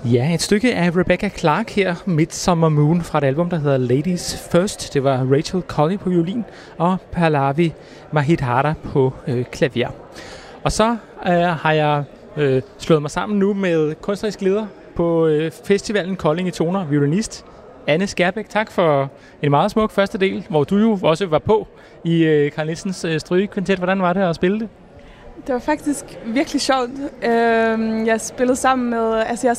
Ja, et stykke af Rebecca Clark her, Midsummer Moon, fra et album, der hedder Ladies First. Det var Rachel Colley på violin og Pallavi Mahidhara på klaver. Og så har jeg slået mig sammen nu med kunstnerisk leder på festivalen Kolding i Toner, violinist Anne Skærbæk. Tak for en meget smuk første del, hvor du jo også var på i Carl Nielsens strygekvintet. Hvordan var det at spille det? Det var faktisk virkelig sjovt. Jeg spillede sammen med, jeg